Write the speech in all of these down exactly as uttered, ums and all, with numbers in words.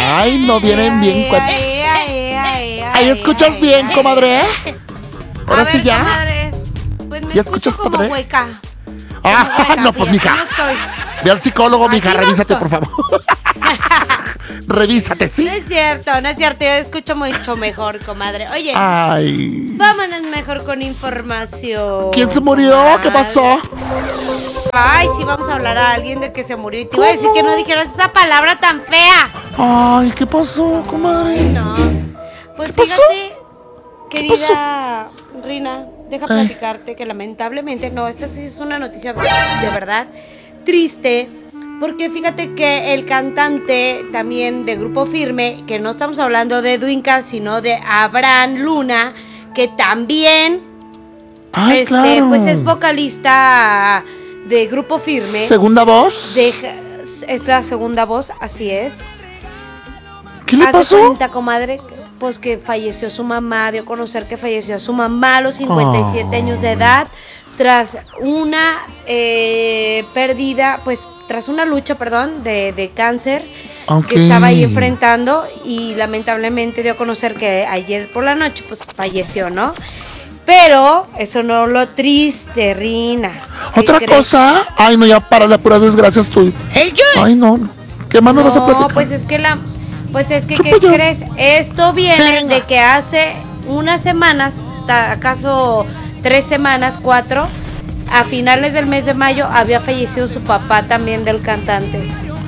Ay, no vienen bien. Cuat... Ahí escuchas bien, comadre. Ahora a sí ver, ya. Comadre, pues me ¿Ya escucho escuchas, como padre? hueca. Ah, Como no, pues, hueca, mija. no estoy. Ve al psicólogo, mija, Así no revísate, estoy. por favor. Revísate, No ¿sí? es cierto, no es cierto. Yo escucho mucho mejor, comadre. Oye, Ay. vámonos mejor con información. ¿Quién se murió? comadre. ¿Qué pasó? Ay, sí, vamos a hablar a alguien de que se murió. Y te iba a decir que no dijeras esa palabra tan fea. Ay, ¿qué pasó, comadre? Ay, no. Pues ¿Qué pasó? fíjate, querida Rina, deja Ay. platicarte que lamentablemente, no, esta sí es una noticia de verdad triste, porque fíjate que el cantante también de Grupo Firme, que no estamos hablando de Edwinka, sino de Abraham Luna, que también Ay, este, claro. pues es vocalista de Grupo Firme. ¿Segunda voz? Deja- es la segunda voz, así es. ¿Qué le Haz de pasó? cuenta, comadre, pues que falleció su mamá, dio a conocer que falleció su mamá a los cincuenta y siete Oh. años de edad, tras una eh, pérdida, pues tras una lucha, perdón, de, de cáncer Ok. que estaba ahí enfrentando, y lamentablemente dio a conocer que ayer por la noche pues falleció, ¿no? Pero eso no lo triste, Rina. ¿Qué ¿Otra crees? cosa? Ay, no, ya para las puras desgracias tú. El yo. Ay, no. ¿Qué más me vas a No, platicar? pues es que la, pues es que, Chupa ¿qué ya. crees? Esto viene Venga. de que hace unas semanas, ta- acaso tres semanas, cuatro, a finales del mes de mayo había fallecido su papá también del cantante.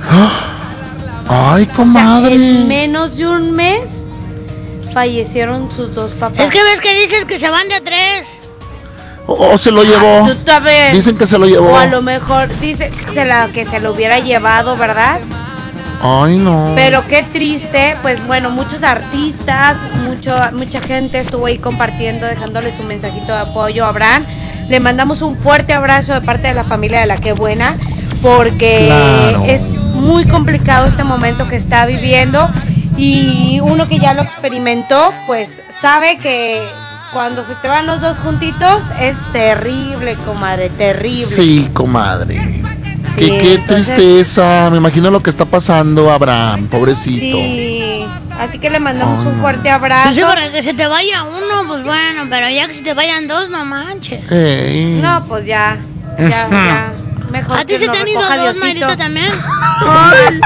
Ay, O sea, comadre. en menos de un mes fallecieron sus dos papás. Es que ves que dices que se van de tres. O, o se lo llevó. Tú sabes. Dicen que se lo llevó. O a lo mejor dice que se, la, que se lo hubiera llevado, ¿verdad? Ay, no. Pero qué triste, pues bueno, muchos artistas, mucho, mucha gente estuvo ahí compartiendo, dejándole su mensajito de apoyo a Abraham. Le mandamos un fuerte abrazo de parte de la familia de La Qué Buena, porque Claro. es muy complicado este momento que está viviendo, y uno que ya lo experimentó, pues sabe que cuando se te van los dos juntitos es terrible, comadre, terrible. Sí, comadre. Sí, qué, qué entonces- tristeza. Me imagino lo que está pasando, Abraham, pobrecito. Sí, así que le mandamos Ay, un no. fuerte Pues abrazo. sí, para que se te vaya uno, pues bueno, pero ya que se te vayan dos, no manches. Ey. No, pues ya, ya, ya. Mejor ¿A ti que se nos te han ido recoja dos, Diosito. Marita, también? Ay.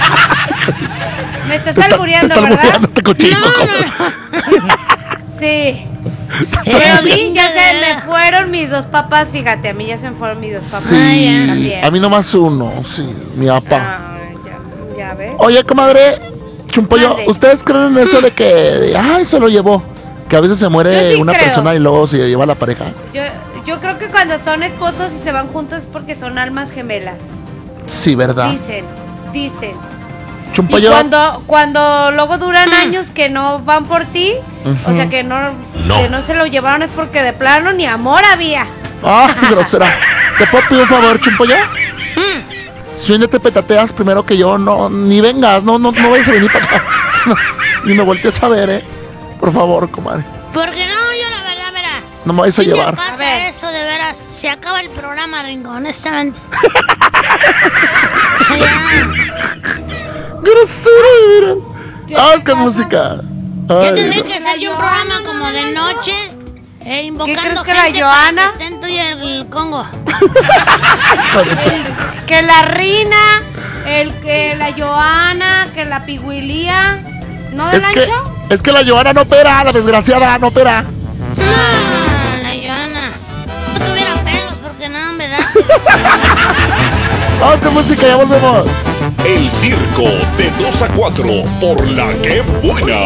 Me estás Te está- albureando, te está ¿verdad? albureando este cochino. No, no, no. Sí. Pero Pero a mí bien, ya de se me verdad. fueron mis dos papás, fíjate, a mí ya se me fueron mis dos papás. Sí, También. a mí nomás uno, sí, mi papá. Ay, ya, ya ves. Oye, comadre, Chumpollo, Mande. ¿ustedes creen en eso de que, ay, se lo llevó? Que a veces se muere Yo sí una creo. persona y luego se lleva a la pareja. Yo, yo creo que cuando son esposos y se van juntos es porque son almas gemelas. Sí, ¿verdad? Dicen, dicen. Y Chumpollo. cuando, cuando luego duran años que no van por ti, Ujú. o sea que no, No. que no se lo llevaron, es porque de plano ni amor había. Ay, grosera. ¿Te puedo pedir un favor, Chumpollo? Mm. Si un día te petateas primero que yo, no, ni vengas, no, no, no vayas a venir para acá. ni me voltees a ver, eh. Por favor, comadre. Porque no, yo la verdad, verá. No me vayas a Si te llevar. A pasa ver. eso, de veras, se acaba el programa, Ringo, honestamente. O sea, ya. Grosera, mira. ¿Qué Ah, te es que es pasa? música. Ya Ay, tendría no. que ser yo un programa como de noche, eh, invocando crees que la gente Joana? para que estén tú y el, el Congo. El- que la Rina, el que la Joana, que la Piguilía, ¿no del Es que, ancho? es que la Joana no opera, la desgraciada no opera. No, la Joana. No tuviera pelos, porque no, ¿verdad? Vamos con música, ya volvemos. El circo de dos a cuatro por La Qué Buena.